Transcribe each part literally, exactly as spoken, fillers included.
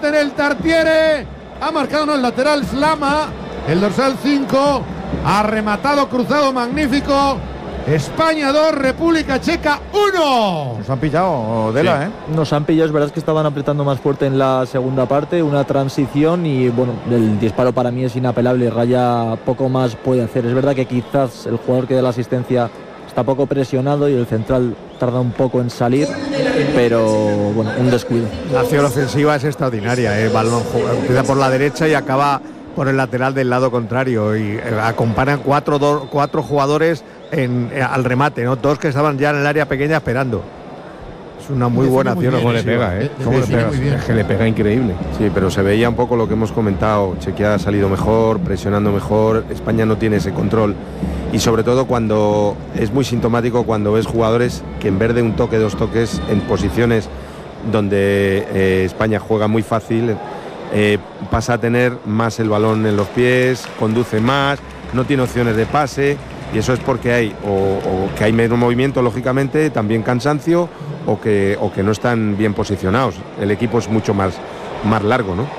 remate en el Tartiere. Ha marcado no el lateral Slama, el dorsal cinco. Ha rematado cruzado magnífico. España dos, República Checa uno. Nos han pillado, Dela, sí. ¿eh? Nos han pillado, es verdad que estaban apretando más fuerte en la segunda parte, una transición y bueno, el disparo para mí es inapelable, Raya poco más puede hacer. Es verdad que quizás el jugador que da la asistencia está poco presionado y el central tarda un poco en salir, pero bueno, un descuido. La acción ofensiva es extraordinaria, ¿eh? El balón empieza por la derecha y acaba por el lateral del lado contrario y eh, acompañan cuatro, do, cuatro jugadores en, eh, al remate, ¿no? Dos que estaban ya en el área pequeña esperando. Es una muy buena acción. ¿Cómo le pega, eh? ¿Cómo le pega? Es que le pega increíble. Sí, pero se veía un poco lo que hemos comentado. Chequia ha salido mejor, presionando mejor. España no tiene ese control. Y sobre todo cuando es muy sintomático cuando ves jugadores que en vez de un toque, dos toques, en posiciones donde eh, España juega muy fácil, eh, pasa a tener más el balón en los pies, conduce más, no tiene opciones de pase. Y eso es porque hay o, o que hay menos movimiento, lógicamente, también cansancio, o que, o que no están bien posicionados. El equipo es mucho más, más largo, ¿no?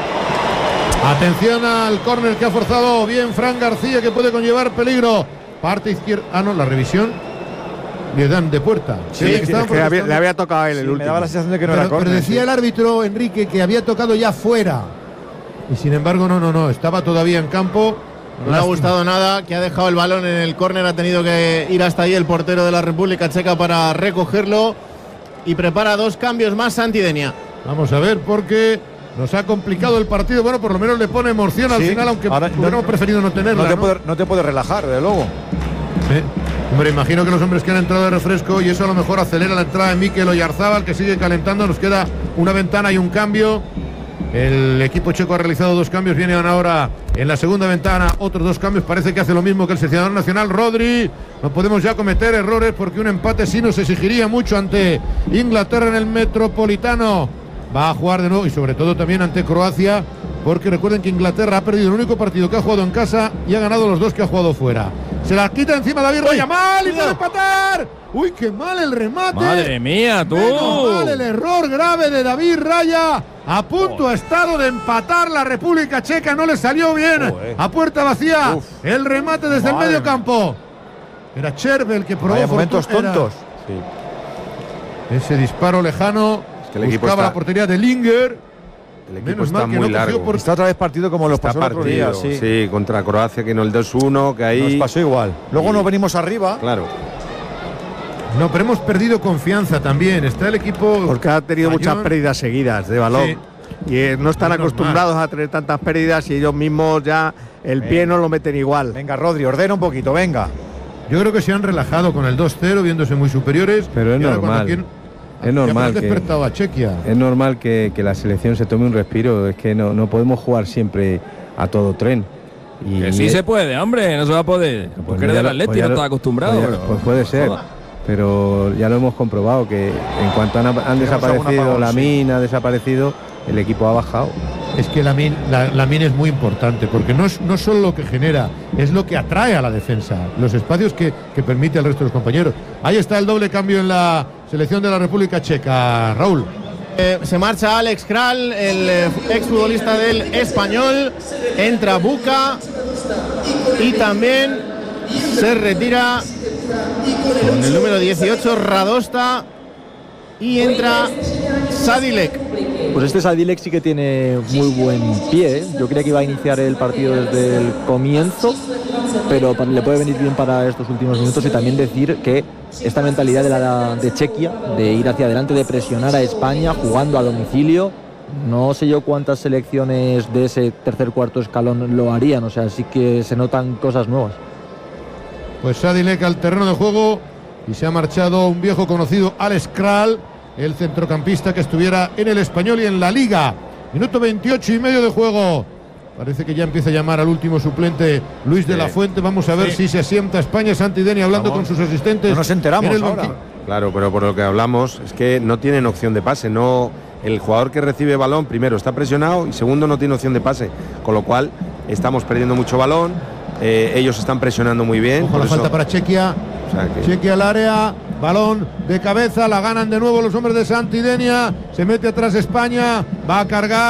Atención al córner que ha forzado bien Fran García, que puede conllevar peligro. Parte izquierda. Ah, no, la revisión le dan de puerta. Sí, sí, es que, que había, le había tocado a él el sí, último. Me daba la sensación de que no pero, era córner. Pero decía sí. el árbitro, Enrique, que había tocado ya fuera. Y sin embargo, no, no, no. Estaba todavía en campo. No le ha gustado nada, que ha dejado el balón en el córner, ha tenido que ir hasta ahí el portero de la República Checa para recogerlo y prepara dos cambios más Santidenia. Vamos a ver, porque nos ha complicado el partido. Bueno, por lo menos le pone emoción al sí, final, aunque ahora, hubiéramos no, preferido no tenerla. No te, ¿no? Puede, no te puedes relajar, de luego. ¿Eh? Hombre, imagino que los hombres que han entrado de refresco y eso a lo mejor acelera la entrada de Mikel Oyarzábal, que sigue calentando. Nos queda una ventana y un cambio. El equipo checo ha realizado dos cambios, vienen ahora en la segunda ventana otros dos cambios, parece que hace lo mismo que el seleccionador nacional. Rodri, no podemos ya cometer errores porque un empate sí nos exigiría mucho ante Inglaterra en el Metropolitano. Va a jugar de nuevo y sobre todo también ante Croacia, porque recuerden que Inglaterra ha perdido el único partido que ha jugado en casa y ha ganado los dos que ha jugado fuera. Se la quita encima David Raya, mal y puede empatar. Uy, qué mal el remate. Madre mía, tú. Menos mal el error grave de David Raya. A punto ha estado de empatar la República Checa, no le salió bien. Oh, eh. A puerta vacía. Uf. El remate desde Madre el medio campo. Era Cherve el que probó. Vaya momentos tontos. Sí. Ese disparo lejano. Es que el equipo buscaba está... la portería de Linger. El equipo Menos está muy no largo. Por... Está otra vez partido como los está pasó partido, el otro día. Sí. sí, contra Croacia, que no el dos uno, que ahí... Nos pasó igual. Luego y... nos venimos arriba. Claro. No, pero hemos perdido confianza también. Está el equipo... Porque ha tenido mayor. muchas pérdidas seguidas de balón. Sí. Y eh, no están es acostumbrados normal. a tener tantas pérdidas y ellos mismos ya el venga. pie no lo meten igual. Venga, Rodri, ordena un poquito, venga. Yo creo que se han relajado con el dos cero, viéndose muy superiores. Pero es normal. Quieren... Es normal, que, a Chequia. es normal que, que la selección se tome un respiro. Es que no, no podemos jugar siempre a todo tren. Y que sí se puede, hombre, no se va a poder. Pues porque eres del Atleti, pues no estás acostumbrado. Pues, pero... pues puede ser. Joda. Pero ya lo hemos comprobado que en cuanto han, han desaparecido, la mina ha desaparecido, el equipo ha bajado. Es que la min, la, la min es muy importante, porque no es no solo lo que genera, es lo que atrae a la defensa, los espacios que, que permite al resto de los compañeros. Ahí está el doble cambio en la selección de la República Checa, Raúl. Eh, se marcha Alex Kral, el eh, exfutbolista del Español, entra Buca y también se retira con el número dieciocho Radosta y entra Sadilek. Pues este Sadilek sí que tiene muy buen pie, ¿eh? Yo creía que iba a iniciar el partido desde el comienzo, pero le puede venir bien para estos últimos minutos. Y también decir que esta mentalidad de, la, de Chequia, de ir hacia adelante, de presionar a España jugando a domicilio, no sé yo cuántas selecciones de ese tercer cuarto escalón lo harían, o sea, sí que se notan cosas nuevas. Pues Sadilek al terreno de juego y se ha marchado un viejo conocido, Alex Kral, el centrocampista que estuviera en el Español y en la Liga. Minuto veintiocho y medio de juego. Parece que ya empieza a llamar al último suplente Luis de sí. la Fuente. Vamos a ver sí. si se asienta España. Santidenia hablando Vamos. con sus asistentes. No nos enteramos ahora. Claro, pero por lo que hablamos es que no tienen opción de pase. No, el jugador que recibe balón, primero está presionado y segundo no tiene opción de pase. Con lo cual estamos perdiendo mucho balón. Eh, ellos están presionando muy bien. Ojo, la falta para Chequia. O sea que... Chequia al área. Balón de cabeza, la ganan de nuevo los hombres de Santidenia. Se mete atrás España, va a cargar.